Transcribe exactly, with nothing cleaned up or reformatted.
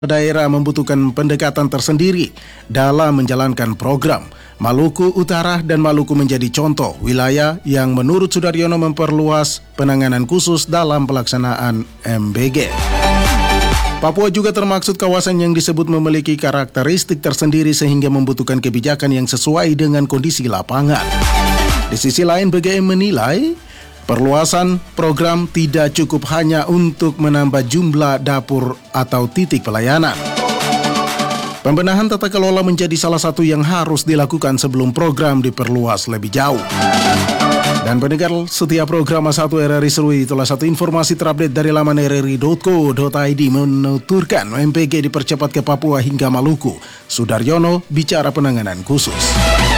Daerah membutuhkan pendekatan tersendiri dalam menjalankan program. Maluku Utara dan Maluku menjadi contoh wilayah yang menurut Sudaryono memperluas penanganan khusus dalam pelaksanaan M B G. Papua juga termaksud kawasan yang disebut memiliki karakteristik tersendiri sehingga membutuhkan kebijakan yang sesuai dengan kondisi lapangan. Di sisi lain, B G M menilai perluasan program tidak cukup hanya untuk menambah jumlah dapur atau titik pelayanan. Pembenahan tata kelola menjadi salah satu yang harus dilakukan sebelum program diperluas lebih jauh. Dan pendengar setiap program A satu R R I Serui, itulah satu informasi terupdate dari laman r r i dot co dot i d menuturkan M P G dipercepat ke Papua hingga Maluku. Sudaryono bicara penanganan khusus.